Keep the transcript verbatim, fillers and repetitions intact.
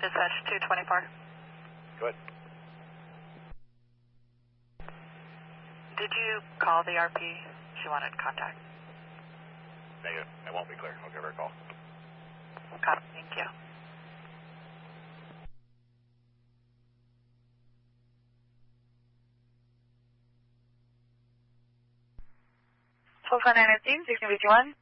Dispatch two twenty-four. Go ahead. Did you call the R P? She wanted contact. Negative. It won't be clear. I'll give her a call. Copy. Thank you. Full phone nineteen, sixteen fifty-one.